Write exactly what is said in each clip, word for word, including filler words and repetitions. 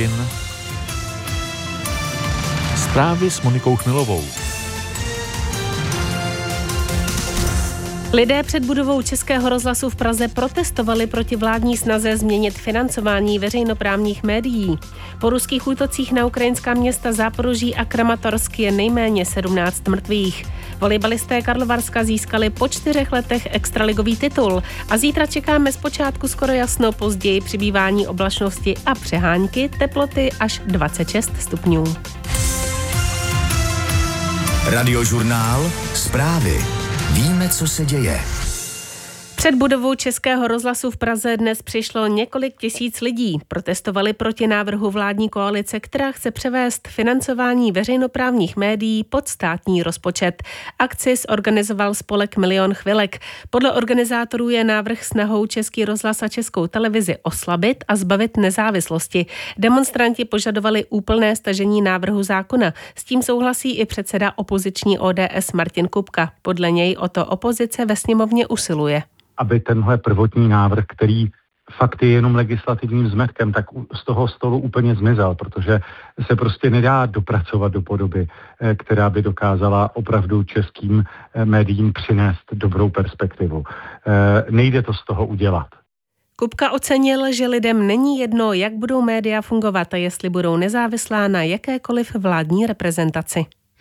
hodin. Zprávy s Monikou Chmilovou. Lidé před budovou Českého rozhlasu v Praze protestovali proti vládní snaze změnit financování veřejnoprávních médií. Po ruských útocích na ukrajinská města Záporoží a Kramatorsk je nejméně sedmnáct mrtvých. Volejbalisté Karlovarska získali po čtyřech letech extraligový titul a zítra čekáme zpočátku skoro jasno, později přibývání oblačnosti a přehánky, teploty až dvacet šest stupňů. Radiožurnál Zprávy. Víme, co se děje. Před budovou Českého rozhlasu v Praze dnes přišlo několik tisíc lidí. Protestovali proti návrhu vládní koalice, která chce převést financování veřejnoprávních médií pod státní rozpočet. Akci zorganizoval spolek Milion chvilek. Podle organizátorů je návrh snahou Český rozhlas a Českou televizi oslabit a zbavit nezávislosti. Demonstranti požadovali úplné stažení návrhu zákona. S tím souhlasí i předseda opoziční O D S Martin Kupka. Podle něj o to opozice ve sněmovně usiluje. Aby tenhle prvotní návrh, který fakt je jenom legislativním zmetkem, tak z toho stolu úplně zmizel, protože se prostě nedá dopracovat do podoby, která by dokázala opravdu českým médiím přinést dobrou perspektivu. Nejde to z toho udělat. Kupka ocenil, že lidem není jedno, jak budou média fungovat a jestli budou nezávislá na jakékoliv vládní reprezentaci.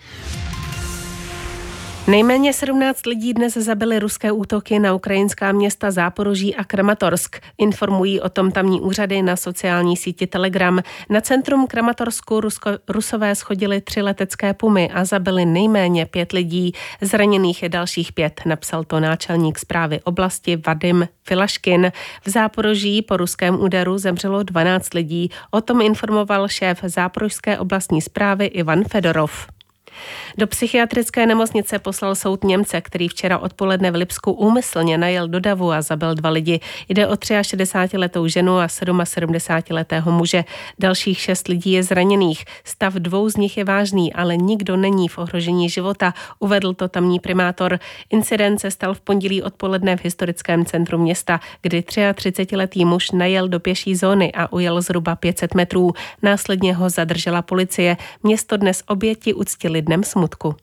Nejméně sedmnáct lidí dnes zabili ruské útoky na ukrajinská města Záporoží a Kramatorsk. Informují o tom tamní úřady na sociální síti Telegram. Na centrum Kramatorsku Rusko, Rusové shodili tři letecké pumy a zabili nejméně pět lidí. Zraněných je dalších pět, napsal to náčelník správy oblasti Vadim Filaškin. V Záporoží po ruském úderu zemřelo dvanáct lidí. O tom informoval šéf záporožské oblastní správy Ivan Fedorov. Do psychiatrické nemocnice poslal soud Němce, který včera odpoledne v Lipsku úmyslně najel do davu a zabil dva lidi. Jde o šedesátiletou ženu a sedmasedmdesátiletého muže. Dalších šest lidí je zraněných. Stav dvou z nich je vážný, ale nikdo není v ohrožení života, uvedl to tamní primátor. Incident se stal v pondělí odpoledne v historickém centru města, kdy třiatřicetiletý muž najel do pěší zóny a ujel zhruba pět set metrů. Následně ho zadržela policie. Město dnes oběti uctili dnem smutku.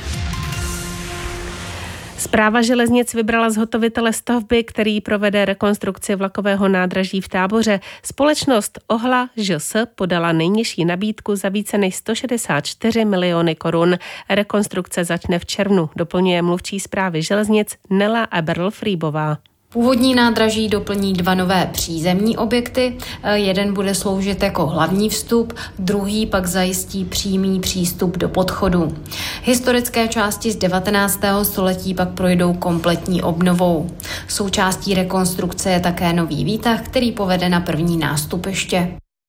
Správa železnic vybrala zhotovitele stavby, který provede rekonstrukci vlakového nádraží v Táboře. Společnost Ohla ž s podala nejnižší nabídku za více než sto šedesát čtyři miliony korun. Rekonstrukce začne v červnu, doplňuje mluvčí správy železnic Nela Eberl-Frýbová. Původní nádraží doplní dva nové přízemní objekty. Jeden bude sloužit jako hlavní vstup, druhý pak zajistí přímý přístup do podchodu. Historické části z devatenáctého století pak projdou kompletní obnovou. Součástí rekonstrukce je také nový výtah, který povede na první nástupiště.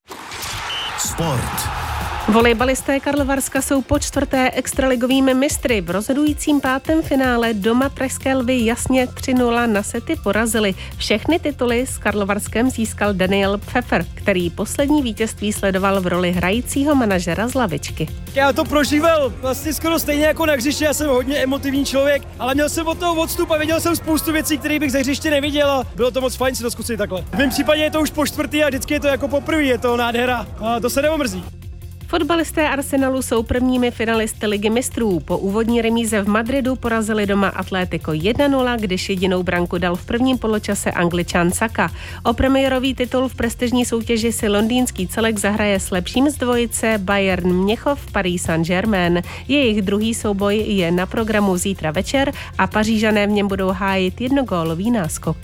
Sport. Volejbalisté Karlovarska jsou po čtvrté extraligovými mistry. V rozhodujícím pátém finále doma pražské Lvy jasně tři nula na sety porazili. Všechny tituly s Karlovarskem získal Daniel Pfeffer, který poslední vítězství sledoval v roli hrajícího manažera z lavičky. Já to prožíval vlastně skoro stejně jako na hřiště, já jsem hodně emotivní člověk, ale měl jsem od toho odstup a viděl jsem spoustu věcí, které bych ze hřiště neviděl a bylo to moc fajn si to zkusit takhle. V mém případě je to už po čtvrtý a vždycky je to jako poprvé, je to nádhera a to se neomrzí. Fotbalisté Arsenalu jsou prvními finalisty Ligy mistrů. Po úvodní remíze v Madridu porazili doma Atlético jedna nula, když jedinou branku dal v prvním poločase Angličan Saka. O premiérový titul v prestižní soutěži si londýnský celek zahraje s lepším z dvojice Bayern Mnichov Paris Saint-Germain. Jejich druhý souboj je na programu zítra večer a Pařížané v něm budou hájit jednogólový náskok.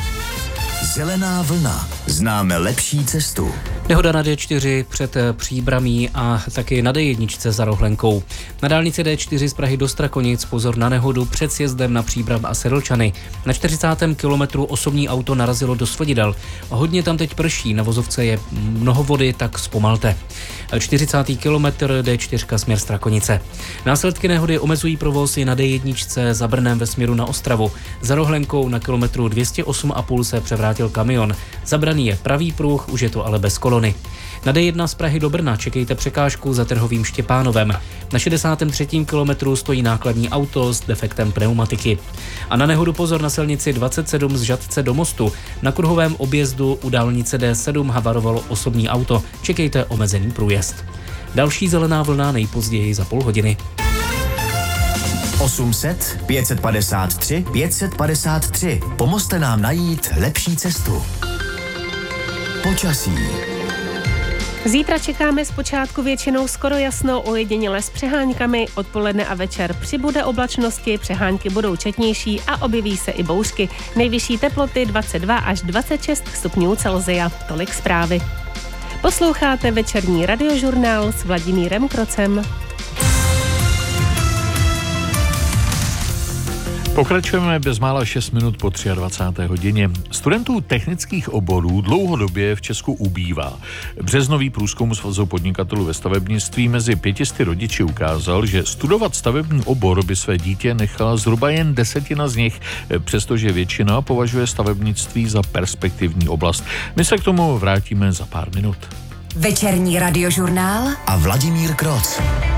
Zelená vlna. Známe lepší cestu. Nehoda na D čtyři před Příbramí a taky na D jedna za Rohlenkou. Na dálnici D čtyři z Prahy do Strakonic pozor na nehodu před sjezdem na Příbram a Sedlčany. Na čtyřicátém kilometru osobní auto narazilo do svodidel. Hodně tam teď prší, na vozovce je mnoho vody, tak zpomalte. čtyřicátý kilometr D čtyři směr Strakonice. Následky nehody omezují provoz i na D jedna za Brnem ve směru na Ostravu. Za Rohlenkou na kilometru dvě stě osm a půl se převrátil kamion. Zabraný je pravý pruh, už je to ale bez kolony. Na D jedna z Prahy do Brna čekejte překážku za Trhovým Štěpánovem. Na šedesátém třetím kilometru stojí nákladní auto s defektem pneumatiky. A na nehodu pozor na silnici dvacet sedm z Žatce do Mostu. Na kruhovém objezdu u dálnice D sedm havarovalo osobní auto. Čekejte omezený průjezd. Další zelená vlna nejpozději za půl hodiny. osm set, pět set padesát tři, pět set padesát tři. Pomozte nám najít lepší cestu. Počasí. Zítra čekáme zpočátku většinou skoro jasno, ojediněle s přeháňkami, odpoledne a večer přibude oblačnosti, přehánky budou četnější a objeví se i bouřky. Nejvyšší teploty dvacet dva až dvacet šest stupňů Celsia. Tolik zprávy. Posloucháte večerní radiožurnál s Vladimírem Krocem. Pokračujeme bezmála šest minut po dvacáté třetí hodině. Studentů technických oborů dlouhodobě v Česku ubývá. Březnový průzkum Svazu podnikatelů ve stavebnictví mezi pětisty rodiči ukázal, že studovat stavební obor by své dítě nechala zhruba jen desetina z nich, přestože většina považuje stavebnictví za perspektivní oblast. My se k tomu vrátíme za pár minut. Večerní radiožurnál A Vladimír Kroc.